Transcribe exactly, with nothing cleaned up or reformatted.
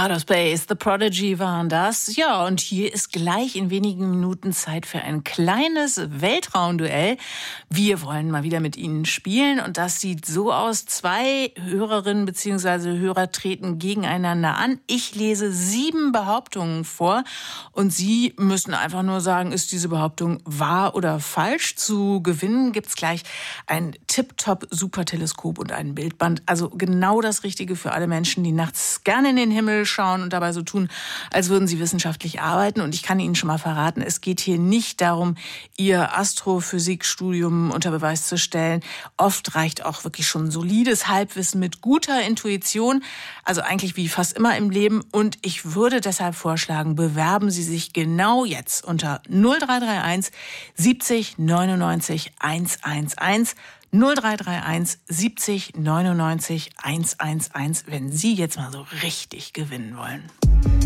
Outer Space, The Prodigy waren das. Ja, und hier ist gleich in wenigen Minuten Zeit für ein kleines Weltraumduell. Wir wollen mal wieder mit Ihnen spielen und das sieht so aus. Zwei Hörerinnen bzw. Hörer treten gegeneinander an. Ich lese sieben Behauptungen vor und Sie müssen einfach nur sagen, ist diese Behauptung wahr oder falsch. Zu gewinnen gibt's gleich ein Tip-Top-Superteleskop und einen Bildband. Also genau das Richtige für alle Menschen, die nachts gerne in den Himmel schauen und dabei so tun, als würden sie wissenschaftlich arbeiten. Und ich kann Ihnen schon mal verraten, es geht hier nicht darum, Ihr Astrophysikstudium unter Beweis zu stellen. Oft reicht auch wirklich schon solides Halbwissen mit guter Intuition. Also eigentlich wie fast immer im Leben. Und ich würde deshalb vorschlagen, bewerben Sie sich genau jetzt unter null drei drei eins siebzig neunundneunzig hundertundeins. null drei drei eins siebzig neunundneunzig hundertundeins, wenn Sie jetzt mal so richtig gewinnen wollen.